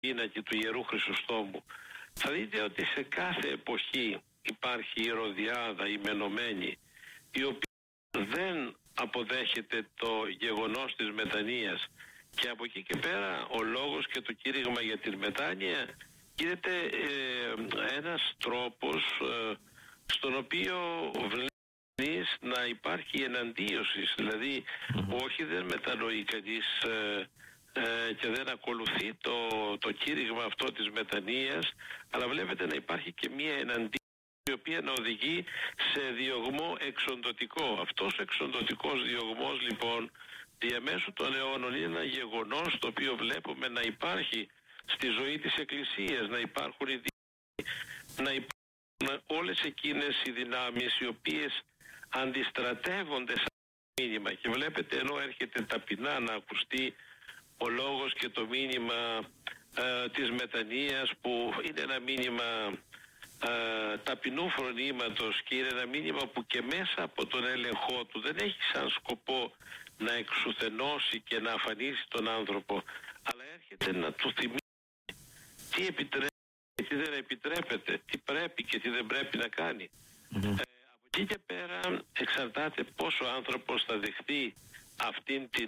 πίνακι του Ιερού Χρυσοστόμου, θα δείτε ότι σε κάθε εποχή υπάρχει η Ηρωδιάδα, η Μενωμένη, η οποία δεν αποδέχεται το γεγονός της μετανοίας, και από εκεί και πέρα ο λόγος και το κήρυγμα για την μετάνοια γίνεται ένας τρόπος στον οποίο βλέπεις να υπάρχει εναντίωση, δηλαδή όχι, δεν μετανοεί κανείς και δεν ακολουθεί το κήρυγμα αυτό της μετανοίας, αλλά βλέπετε να υπάρχει και μία εναντίωση η οποία να οδηγεί σε διωγμό εξοντωτικό. Αυτός ο εξοντωτικός διωγμός λοιπόν διαμέσου των αιώνων είναι ένα γεγονός το οποίο βλέπουμε να υπάρχει στη ζωή της Εκκλησίας, να υπάρχουν να υπάρχουν όλες εκείνες οι δυνάμεις οι οποίες αντιστρατεύονται σαν μήνυμα, και βλέπετε ενώ έρχεται ταπεινά να ακουστεί ο λόγος και το μήνυμα της μετανοίας, που είναι ένα μήνυμα ταπεινού φρονήματος και είναι ένα μήνυμα που και μέσα από τον έλεγχό του δεν έχει σαν σκοπό να εξουθενώσει και να αφανίσει τον άνθρωπο, αλλά έρχεται να του θυμίσει τι επιτρέπει και τι δεν επιτρέπεται, τι πρέπει και τι δεν πρέπει να κάνει. Από εκεί και πέρα εξαρτάται πόσο ο άνθρωπος θα δεχτεί αυτήν την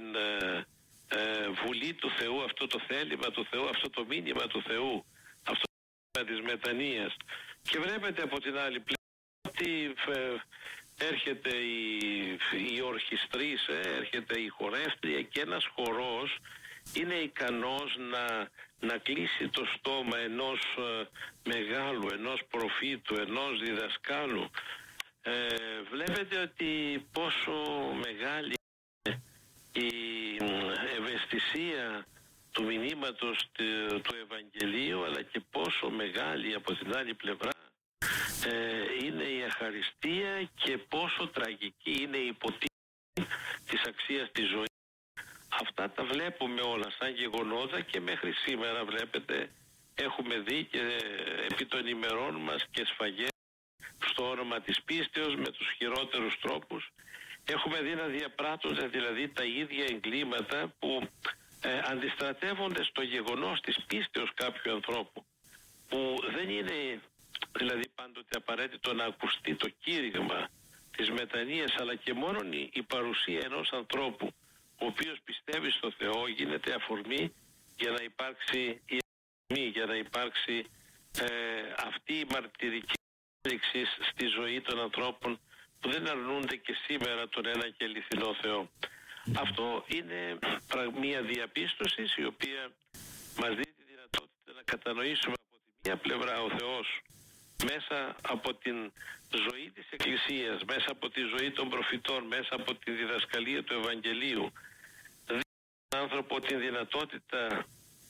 βουλή του Θεού, αυτό το θέλημα του Θεού, αυτό το μήνυμα του Θεού, αυτό το μήνυμα της μετανοίας. Και βλέπετε από την άλλη πλευρά ότι έρχεται η ορχιστρής, έρχεται η χορεύτρια, και ένας χορός είναι ικανός να κλείσει το στόμα ενός μεγάλου, ενός προφήτου, ενός διδασκάλου. Βλέπετε ότι πόσο μεγάλη η ευαισθησία του μηνύματος του Ευαγγελίου, αλλά και πόσο μεγάλη από την άλλη πλευρά είναι η αχαριστία και πόσο τραγική είναι η υποτίμηση της αξίας της ζωής. Αυτά τα βλέπουμε όλα σαν γεγονότα και μέχρι σήμερα βλέπετε έχουμε δει και επί των ημερών μας και σφαγές στο όνομα της πίστεως με τους χειρότερους τρόπους. Έχουμε δει να διαπράττονται δηλαδή τα ίδια εγκλήματα που αντιστρατεύονται στο γεγονός της πίστεως κάποιου ανθρώπου, που δεν είναι δηλαδή πάντοτε απαραίτητο να ακουστεί το κήρυγμα της μετανοίας, αλλά και μόνο η παρουσία ενός ανθρώπου ο οποίος πιστεύει στο Θεό γίνεται αφορμή για να υπάρξει η αφορμή, για να υπάρξει αυτή η μαρτυρική ένδειξη στη ζωή των ανθρώπων που δεν αρνούνται και σήμερα τον ένα και αληθινό Θεό. Αυτό είναι μια διαπίστωση η οποία μας δίνει τη δυνατότητα να κατανοήσουμε από τη μία πλευρά ο Θεός μέσα από την ζωή της Εκκλησίας, μέσα από τη ζωή των προφητών, μέσα από τη διδασκαλία του Ευαγγελίου, δίνει στον άνθρωπο την δυνατότητα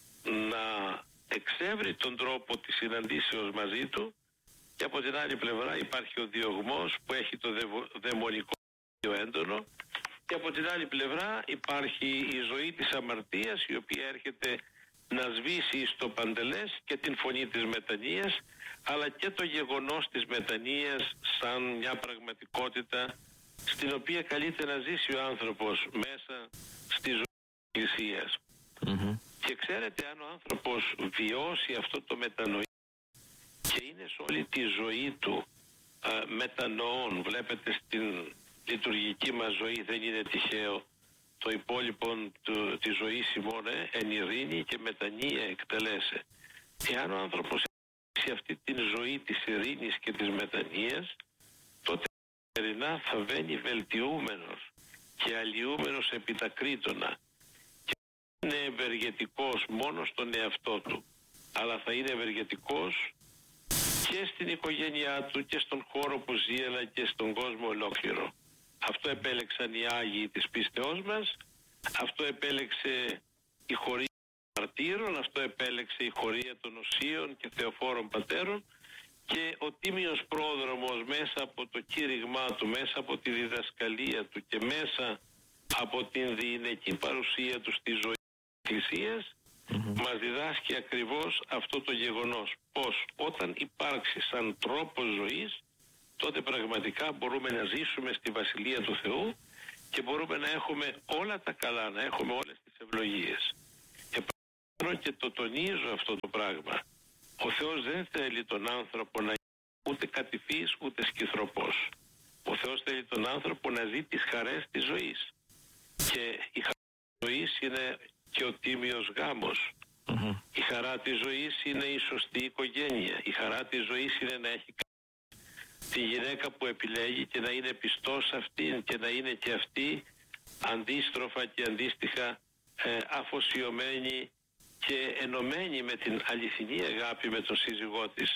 να εξεύρει τον τρόπο της συναντήσεως μαζί του, και από την άλλη πλευρά υπάρχει ο διωγμός που έχει το δαιμονικό έντονο, και από την άλλη πλευρά υπάρχει η ζωή της αμαρτίας η οποία έρχεται να σβήσει στο παντελές και την φωνή της μετανοίας, αλλά και το γεγονός της μετανοίας σαν μια πραγματικότητα στην οποία καλείται να ζήσει ο άνθρωπος μέσα στη ζωή της Εκκλησίας. Και ξέρετε, αν ο άνθρωπος βιώσει αυτό το μετανοή και είναι σε όλη τη ζωή του μετανοών, βλέπετε στην λειτουργική μας ζωή δεν είναι τυχαίο το υπόλοιπο της ζωής ημών εν ειρήνη και μετανία εκτελέσε. Εάν ο άνθρωπος έχει αυτή την ζωή της ειρήνης και της μετανοίας, τότε καθημερινά θα βαίνει βελτιούμενος και αλλοιούμενος επί τα κρήτονα, και είναι ευεργετικός μόνο στον εαυτό του, αλλά θα είναι ευεργετικός και στην οικογένειά του και στον χώρο που ζει, αλλά και στον κόσμο ολόκληρο. Αυτό επέλεξαν οι Άγιοι της πίστεώς μας, αυτό επέλεξε η χωρία των μαρτύρων, αυτό επέλεξε η χωρία των οσίων και θεοφόρων πατέρων, και ο τίμιος πρόδρομος μέσα από το κήρυγμά του, μέσα από τη διδασκαλία του και μέσα από την διηνεκή παρουσία του στη ζωή της Εκκλησίας μας διδάσκει ακριβώς αυτό το γεγονός, πως όταν υπάρξει σαν τρόπος ζωής, τότε πραγματικά μπορούμε να ζήσουμε στη Βασιλεία του Θεού και μπορούμε να έχουμε όλα τα καλά, να έχουμε όλες τις ευλογίες. και το τονίζω αυτό το πράγμα. Ο Θεός δεν θέλει τον άνθρωπο να είναι ούτε κατηφής ούτε σκυθροπός. Ο Θεός θέλει τον άνθρωπο να ζει τις χαρές της ζωής. Και η χαρά της ζωής είναι και ο τίμιος γάμος. Η χαρά της ζωής είναι η σωστή οικογένεια. Η χαρά της ζωής είναι να έχει τη γυναίκα που επιλέγει και να είναι πιστός σε αυτήν και να είναι και αυτή αντίστροφα και αντίστοιχα αφοσιωμένη και ενωμένη με την αληθινή αγάπη με τον σύζυγό της.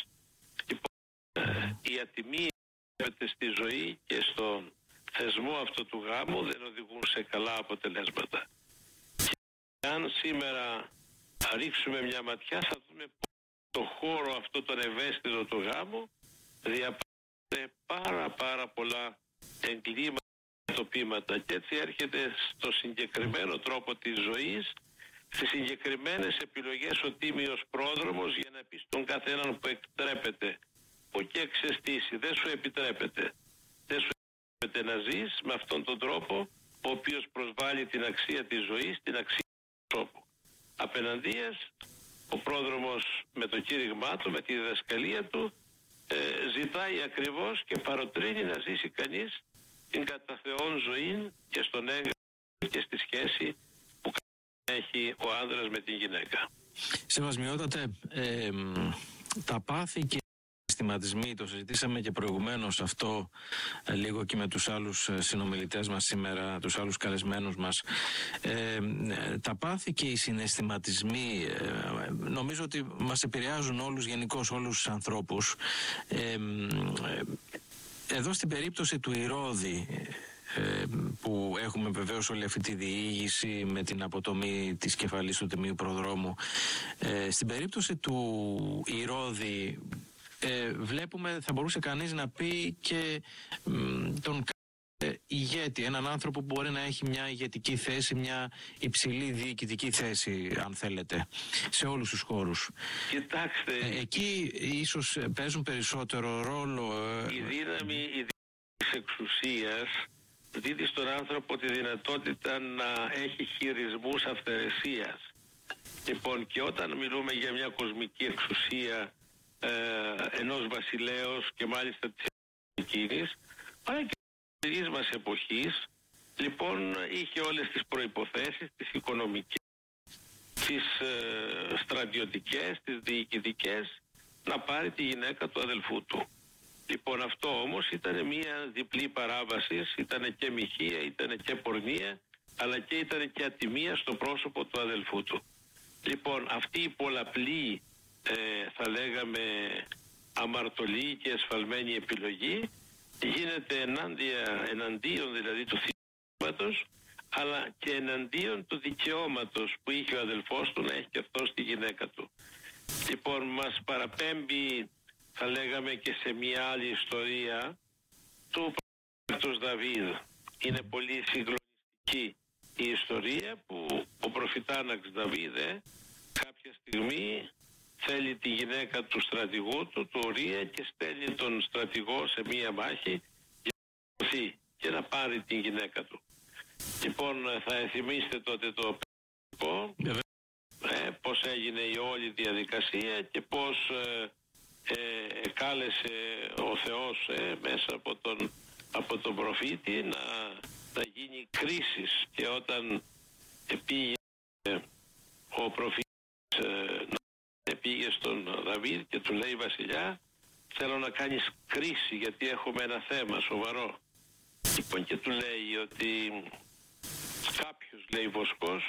Οι ατιμοί στη ζωή και στον θεσμό αυτού του γάμου δεν οδηγούν σε καλά αποτελέσματα. Και αν σήμερα ρίξουμε μια ματιά θα δούμε το χώρο αυτό τον ευαίσθητο του γάμου διαπράττει πάρα πολλά εγκλήματα και τοπήματα, και έτσι έρχεται στο συγκεκριμένο τρόπο της ζωής, στις συγκεκριμένες επιλογές ο τίμιος πρόδρομος για να πει στον καθέναν που εκτρέπεται και εξαισθήσει, δεν σου επιτρέπεται να ζεις με αυτόν τον τρόπο ο οποίος προσβάλλει την αξία της ζωής, την αξία του ανθρώπου. Απέναντίας ο πρόδρομος με το κήρυγμά του, με τη διδασκαλία του ζητάει ακριβώς και παροτρύνει να ζήσει κανείς την κατά Θεόν ζωή και στον έγγραφο και στη σχέση που έχει ο άνδρας με την γυναίκα. Σεβασμιότατε, τα πάθη και οι αισθηματισμοί, το συζητήσαμε και προηγουμένως αυτό λίγο και με τους άλλους συνομιλητές μας σήμερα, τους άλλους καλεσμένους μας. Τα πάθη και οι συναισθηματισμοί νομίζω ότι μας επηρεάζουν όλους, γενικώς όλους τους ανθρώπους. Εδώ στην περίπτωση του Ηρώδη, που έχουμε βεβαίως όλη αυτή τη διήγηση με την αποτομή της κεφαλής του τιμίου προδρόμου, στην περίπτωση του Ηρώδη βλέπουμε, θα μπορούσε κανείς να πει και τον ηγέτη, έναν άνθρωπο που μπορεί να έχει μια ηγετική θέση, μια υψηλή διοικητική θέση, αν θέλετε, σε όλους τους χώρους. Κοιτάξτε, εκεί ίσως παίζουν περισσότερο ρόλο η δύναμη της εξουσίας δίδει στον άνθρωπο τη δυνατότητα να έχει χειρισμούς αυθαιρεσίας. Λοιπόν, και όταν μιλούμε για μια κοσμική εξουσία ενός βασιλέως και μάλιστα της εκείνης, αλλά και της μας εποχής, λοιπόν, είχε όλες τις προϋποθέσεις, τις οικονομικές, τις στρατιωτικές, τις διοικητικές, να πάρει τη γυναίκα του αδελφού του. Λοιπόν, αυτό όμως ήταν μια διπλή παράβαση, ήταν και μοιχεία, ήταν και πορνεία, αλλά και ήταν και ατιμία στο πρόσωπο του αδελφού του. Λοιπόν, αυτή η πολλαπλή, θα λέγαμε, αμαρτωλή και εσφαλμένη επιλογή γίνεται εναντίον δηλαδή του θύματος, αλλά και εναντίον του δικαιώματος που είχε ο αδελφός του να έχει και αυτός τη γυναίκα του. Λοιπόν, μας παραπέμπει, θα λέγαμε, και σε μια άλλη ιστορία του προφήτου Δαβίδ. Είναι πολύ συγκλονιστική η ιστορία που ο προφητάναξ Δαβίδ κάποια στιγμή θέλει τη γυναίκα του στρατηγού του, του Ουρία, και στέλνει τον στρατηγό σε μία μάχη για να σωθεί και να πάρει την γυναίκα του. Λοιπόν, θα θυμίστε τότε το πώς έγινε η όλη διαδικασία και πώς κάλεσε ο Θεός μέσα από τον προφήτη να γίνει κρίσεις, και όταν πήγε ο προφήτης πήγε στον Δαβίδ και του λέει: βασιλιά, θέλω να κάνεις κρίση γιατί έχουμε ένα θέμα σοβαρό. Λοιπόν, και του λέει ότι κάποιος, λέει, βοσκός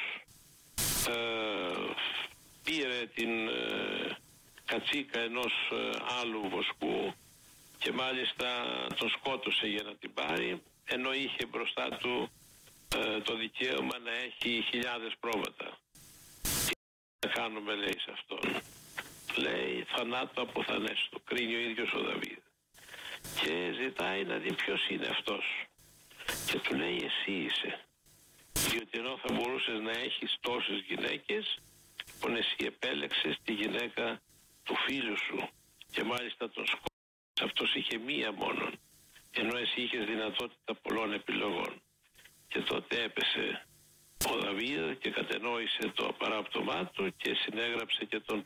πήρε την κατσίκα ενός άλλου βοσκού και μάλιστα τον σκότωσε για να την πάρει, ενώ είχε μπροστά του το δικαίωμα να έχει χιλιάδες πρόβατα. Τι θα κάνουμε, λέει, σε αυτόν? Λέει: θανάτου αποθανέστο. Κρίνει ο ίδιος ο Δαβίδ και ζητάει να δει ποιος είναι αυτός, και του λέει: εσύ είσαι, διότι ενώ θα μπορούσες να έχεις τόσες γυναίκες, λοιπόν, εσύ επέλεξες τη γυναίκα του φίλου σου και μάλιστα τον σκότωσες. Αυτός είχε μία μόνον, ενώ εσύ είχες δυνατότητα πολλών επιλογών. Και τότε έπεσε ο Δαβίδ και κατενόησε το παράπτωμά του και συνέγραψε και τον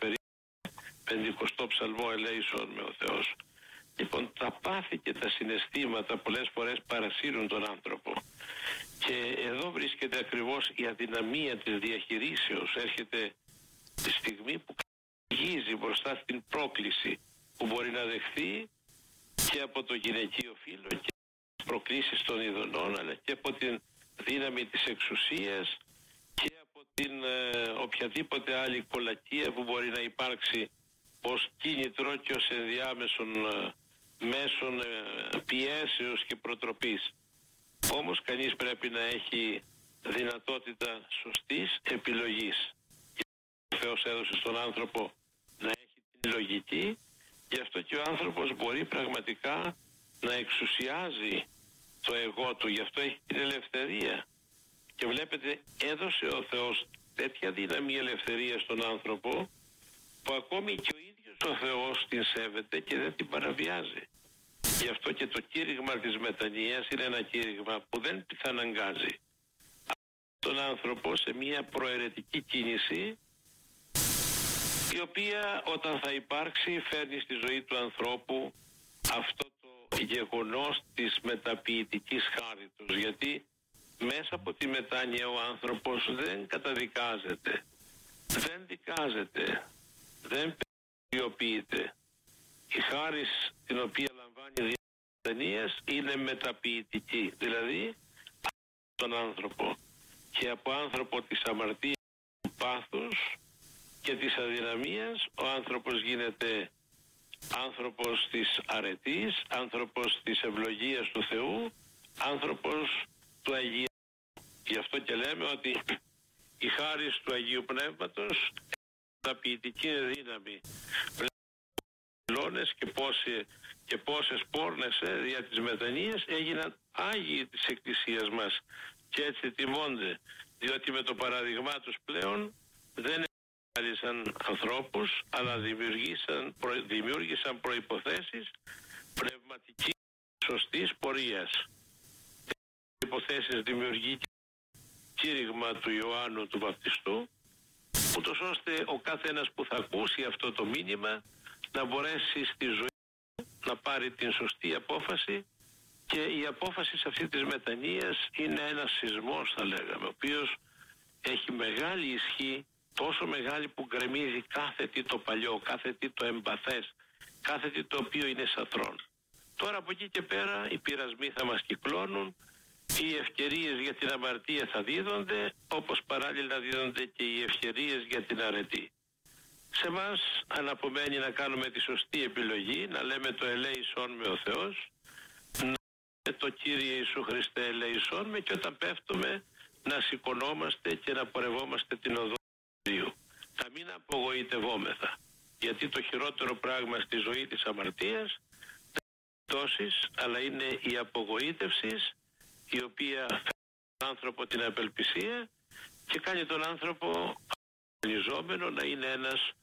50ο ψαλμό «Ελέησον με ο Θεός». Λοιπόν, τα πάθη και τα συναισθήματα πολλές φορές παρασύρουν τον άνθρωπο. Και εδώ βρίσκεται ακριβώς η αδυναμία της διαχειρίσεως. Έρχεται τη στιγμή που καθηγίζει μπροστά στην πρόκληση που μπορεί να δεχθεί και από το γυναικείο φύλο και τις προκλήσεις των ειδονών, αλλά και από την δύναμη της εξουσίας και από την οποιαδήποτε άλλη κολακία που μπορεί να υπάρξει ως κίνητρο και ως ενδιάμεσων μέσων πιέσεως και προτροπής. Όμως κανείς πρέπει να έχει δυνατότητα σωστής επιλογής. Και ο Θεός έδωσε στον άνθρωπο να έχει την λογική, γι' αυτό και ο άνθρωπος μπορεί πραγματικά να εξουσιάζει το εγώ του, γι' αυτό έχει την ελευθερία. Και βλέπετε, έδωσε ο Θεός τέτοια δύναμη ελευθερία στον άνθρωπο που ακόμη και ο ίδιος ο Θεός την σέβεται και δεν την παραβιάζει. Γι' αυτό και το κήρυγμα της μετανοίας είναι ένα κήρυγμα που δεν θα αναγκάζει τον άνθρωπο σε μια προαιρετική κίνηση, η οποία όταν θα υπάρξει φέρνει στη ζωή του ανθρώπου αυτό το γεγονός της μεταποιητικής χάριτος, γιατί μέσα από τη μετάνοια ο άνθρωπος δεν καταδικάζεται, δεν δικάζεται, δεν περιοποιείται. Η χάρις την οποία λαμβάνει διατανίας είναι μεταποιητική, δηλαδή τον άνθρωπο, και από άνθρωπο της αμαρτίας, του πάθους και της αδυναμίας ο άνθρωπος γίνεται άνθρωπος της αρετής, άνθρωπος της ευλογίας του Θεού, άνθρωπος του Αγίου. Γι' αυτό και λέμε ότι η χάρις του Αγίου Πνεύματος μεταποιητική δύναμη. Και πόσες πόρνες δια της μετανοίας έγιναν Άγιοι της Εκκλησίας μας και έτσι τιμώνται, διότι με το παράδειγμά τους πλέον δεν εξάλλησαν ανθρώπους, αλλά δημιούργησαν προϋποθέσεις πνευματικής σωστής πορείας. Προϋποθέσεις δημιουργεί και κήρυγμα του Ιωάννου του Βαπτιστού, ούτως ώστε ο κάθε ένας που θα ακούσει αυτό το μήνυμα να μπορέσει στη ζωή να πάρει την σωστή απόφαση, και η απόφαση σε αυτή της μετανοίας είναι ένας σεισμός, θα λέγαμε, ο οποίος έχει μεγάλη ισχύ, τόσο μεγάλη που γκρεμίζει κάθε τι το παλιό, κάθε τι το εμπαθές, κάθε τι το οποίο είναι σαθρόν. Τώρα από εκεί και πέρα οι πειρασμοί θα μας κυκλώνουν, οι ευκαιρίες για την αμαρτία θα δίδονται, όπως παράλληλα δίδονται και οι ευκαιρίες για την αρετή. Σε μας αναπομένει να κάνουμε τη σωστή επιλογή, να λέμε το ελέησόν με ο Θεός, να λέμε το Κύριε Ιησού Χριστέ ελέησόν με, και όταν πέφτουμε να σηκωνόμαστε και να πορευόμαστε την οδό του Θεού. Να μην απογοητευόμεθα, γιατί το χειρότερο πράγμα στη ζωή της αμαρτίας δεν είναι τόσεις, αλλά είναι η απογοήτευση, η οποία φέρνει τον άνθρωπο την απελπισία και κάνει τον άνθρωπο αγωνιζόμενο να είναι ένας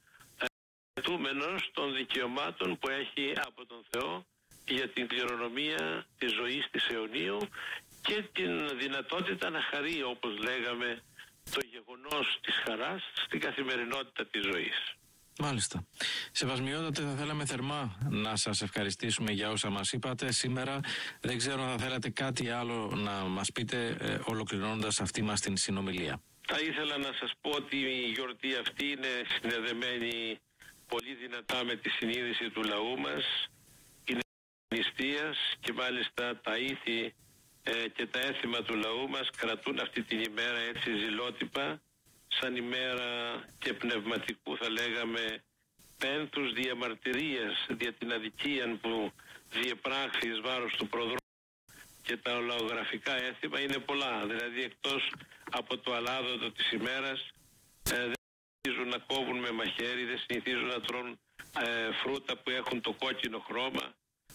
αιτούμενος των δικαιωμάτων που έχει από τον Θεό για την κληρονομία της ζωής της αιωνίου και την δυνατότητα να χαρεί, όπως λέγαμε, το γεγονός της χαράς στην καθημερινότητα της ζωής. Μάλιστα. Σεβασμιότατε, θα θέλαμε θερμά να σας ευχαριστήσουμε για όσα μας είπατε σήμερα. Δεν ξέρω αν θα θέλατε κάτι άλλο να μας πείτε ολοκληρώνοντας αυτή μας την συνομιλία. Θα ήθελα να σας πω ότι η γιορτή αυτή είναι συνδεδεμένη πολύ δυνατά με τη συνείδηση του λαού μας. Είναι νηστείας και μάλιστα τα ήθη και τα έθιμα του λαού μας κρατούν αυτή την ημέρα έτσι ζηλότυπα, σαν ημέρα και πνευματικού, θα λέγαμε, πένθους διαμαρτυρίας για την αδικία που διεπράχθη εις βάρος του προδρόμου, και τα λαογραφικά έθιμα είναι πολλά. Δηλαδή εκτός από το αλάδοτο της ημέρας δεν συνηθίζουν να κόβουν με μαχαίρι, δεν συνηθίζουν να τρώνε φρούτα που έχουν το κόκκινο χρώμα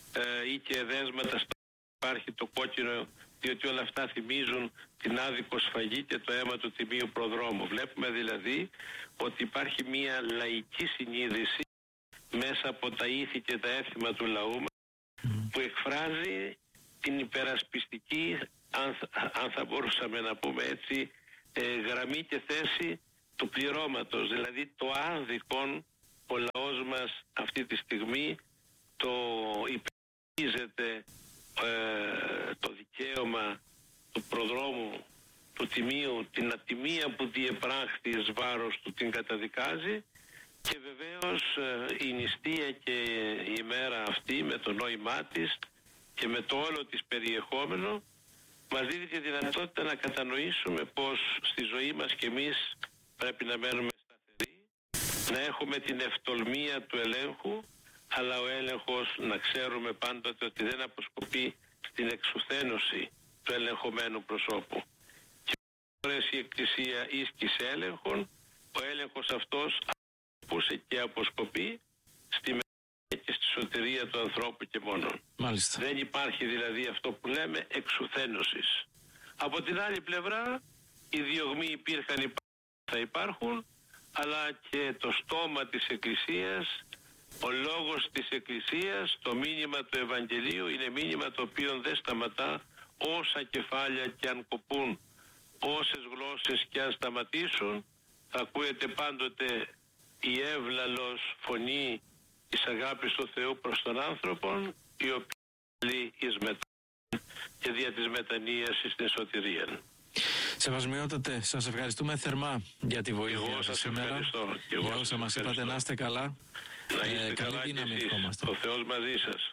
ή και δέσματα στο υπάρχει το κόκκινο, διότι όλα αυτά θυμίζουν την άδικο σφαγή και το αίμα του τιμίου προδρόμου. Βλέπουμε δηλαδή ότι υπάρχει μια λαϊκή συνείδηση μέσα από τα ήθη και τα έθιμα του λαού μας που εκφράζει την υπερασπιστική, αν θα μπορούσαμε να πούμε έτσι, γραμμή και θέση του πληρώματος. Δηλαδή το άδικον ο λαός μας αυτή τη στιγμή το υπερασπίζεται το δικαίωμα του προδρόμου του τιμίου, την ατιμία που διεπράχθη εις βάρος του την καταδικάζει, και βεβαίως η νηστεία και η ημέρα αυτή με το νόημά της και με το όλο της περιεχόμενο μας δίνει τη δυνατότητα να κατανοήσουμε πως στη ζωή μας και εμείς πρέπει να μένουμε σταθεροί, να έχουμε την ευτολμία του ελέγχου, αλλά ο έλεγχος να ξέρουμε πάντοτε ότι δεν αποσκοπεί στην εξουθένωση του ελεγχομένου προσώπου. Και φορές η Εκκλησία ίσκησε έλεγχον, ο έλεγχος αυτός και αποσκοπεί στη μετανοία και στη σωτηρία του ανθρώπου και μόνον. Μάλιστα. Δεν υπάρχει δηλαδή αυτό που λέμε εξουθένωσης. Από την άλλη πλευρά οι διωγμοί υπήρχαν, θα υπάρχουν, αλλά και το στόμα της Εκκλησίας, ο λόγος της Εκκλησίας, το μήνυμα του Ευαγγελίου είναι μήνυμα το οποίο δεν σταματά όσα κεφάλια και αν κοπούν, όσες γλώσσες και αν σταματήσουν, θα ακούεται πάντοτε η εύλαλος φωνή της αγάπης του Θεού προς τον άνθρωπον, η οποία λέει εις μετάνοια και δια της μετανοίας εις την σωτηρία. Σεβασμιότατε, σας ευχαριστούμε θερμά για τη βοήθεια σας σήμερα. Για όσα μας είπατε, να είστε καλά. Να είστε καλά και εσείς. Ο Θεός μαζί σας.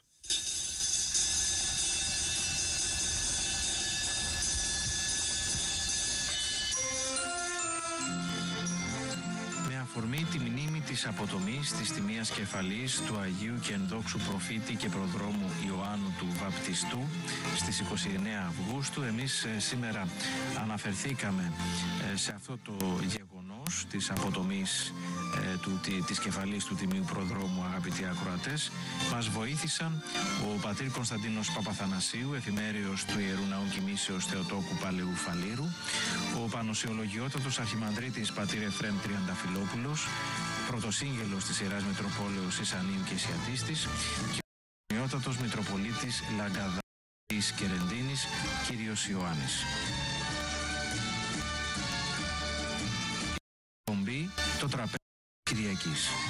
Αφορμή τη μνήμη της αποτομής της τιμίας κεφαλής του Αγίου και ενδόξου προφήτη και προδρόμου Ιωάννου του Βαπτιστού στις 29 Αυγούστου, εμείς σήμερα αναφερθήκαμε σε αυτό το γεγονός της αποτομής της κεφαλής του Τιμίου Προδρόμου, αγαπητοί ακροατές. Μας βοήθησαν ο πατήρ Κωνσταντίνος Παπαθανασίου, εφημέριος του Ιερού Ναού Κοιμήσεως Θεοτόκου Παλαιού Φαλήρου, ο Πανοσιολογιότατος Αρχιμανδρίτης πατήρ Εφραίμ Τριανταφυλόπουλος, πρωτοσύγγελος της Ιεράς Μητροπόλεως Ισανίου και Ισιατίστης, και ο Πανοσιολογιότατος Μητροπολίτης Λαγκαδάρης Κερεντίνης, κύριος Ιωάννης. Το τραπέζι Κυριακής.